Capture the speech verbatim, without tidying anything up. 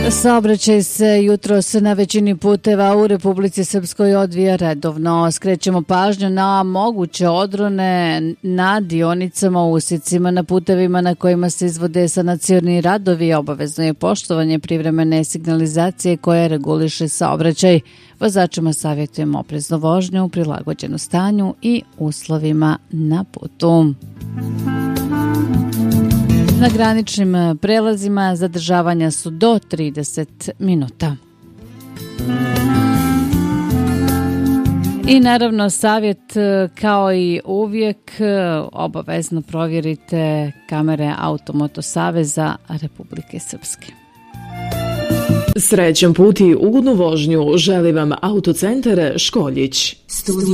Saobraćaj se jutros na većini puteva u Republici Srpskoj odvija redovno. Skrećemo pažnju na moguće odrone na dionicama, usjecima na putevima na kojima se izvode sanacioni radovi. Obavezno je poštovanje privremene signalizacije koja reguliše saobraćaj. Vozačima savjetujemo opreznu vožnju, prilagođenu stanju i uslovima na putu. Na graničnim prelazima zadržavanja su do trideset minuta. I naravno savjet, kao i uvijek, obavezno provjerite kamere Automoto Saveza Republike Srpske. Srećan put i ugodnu vožnju želi vam Autocentar Školjić.